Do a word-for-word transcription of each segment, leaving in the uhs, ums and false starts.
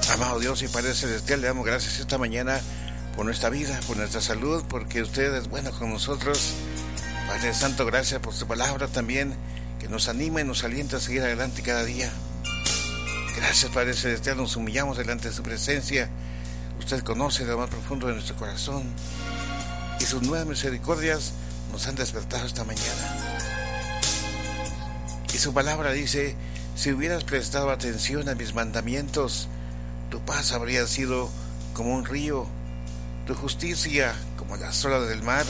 Amado Dios y Padre Celestial, le damos gracias esta mañana por nuestra vida, por nuestra salud, porque usted es bueno con nosotros. Padre Santo, gracias por su palabra también, que nos anima y nos alienta a seguir adelante cada día. Gracias, Padre Celestial, nos humillamos delante de su presencia. Usted conoce lo más profundo de nuestro corazón y sus nuevas misericordias nos han despertado esta mañana. Y su palabra dice: si hubieras prestado atención a mis mandamientos, tu paz habría sido como un río, tu justicia como las olas del mar.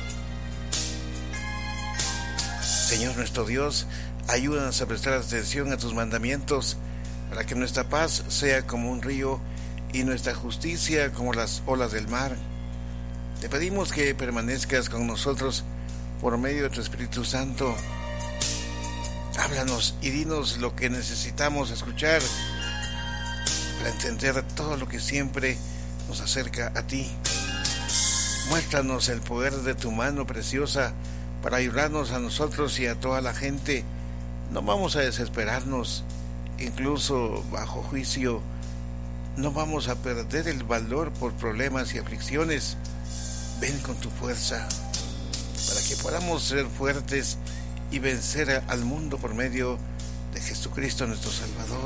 Señor nuestro Dios, ayúdanos a prestar atención a tus mandamientos, para que nuestra paz sea como un río y nuestra justicia como las olas del mar. Te pedimos que permanezcas con nosotros por medio de tu Espíritu Santo. Háblanos y dinos lo que necesitamos escuchar para entender todo lo que siempre nos acerca a ti. Muéstranos el poder de tu mano preciosa para ayudarnos a nosotros y a toda la gente. No vamos a desesperarnos, incluso bajo juicio. No vamos a perder el valor por problemas y aflicciones. Ven con tu fuerza para que podamos ser fuertes y vencer al mundo por medio de Jesucristo nuestro Salvador.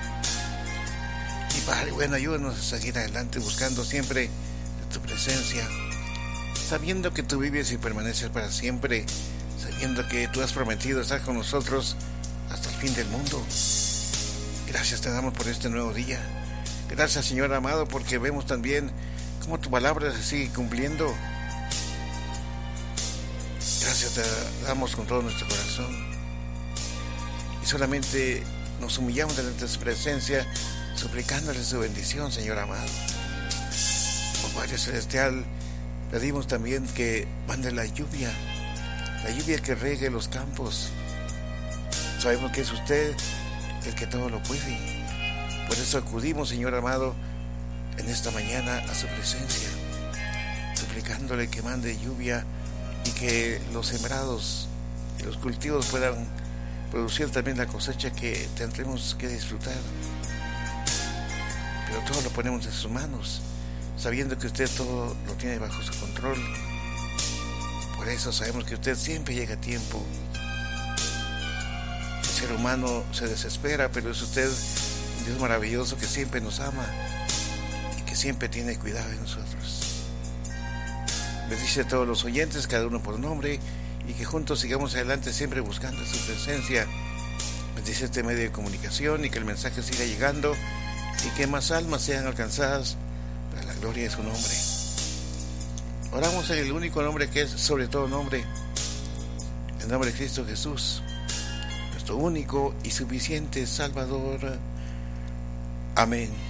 Y Padre bueno, ayúdanos a seguir adelante buscando siempre de tu presencia, sabiendo que tú vives y permaneces para siempre, sabiendo que tú has prometido estar con nosotros hasta el fin del mundo. Gracias te damos por este nuevo día. Gracias, Señor amado, porque vemos también cómo tu palabra se sigue cumpliendo. Gracias te damos con todo nuestro corazón. Y solamente nos humillamos delante de su presencia, suplicándole su bendición, Señor amado. Oh Padre Celestial, pedimos también que mande la lluvia, la lluvia que riegue los campos. Sabemos que es usted el que todo lo puede. Por eso acudimos, Señor amado, en esta mañana a su presencia, suplicándole que mande lluvia y que los sembrados y los cultivos puedan producir también la cosecha que tendremos que disfrutar. Pero todo lo ponemos en sus manos, sabiendo que usted todo lo tiene bajo su control. Por eso sabemos que usted siempre llega a tiempo. El ser humano se desespera, pero es usted un Dios maravilloso que siempre nos ama y que siempre tiene cuidado de nosotros. Bendice a todos los oyentes, cada uno por nombre, y que juntos sigamos adelante siempre buscando su presencia. Bendice este medio de comunicación y que el mensaje siga llegando y que más almas sean alcanzadas para la gloria de su nombre. Oramos en el único nombre que es sobre todo nombre, el nombre de Cristo Jesús, nuestro único y suficiente Salvador. Amén.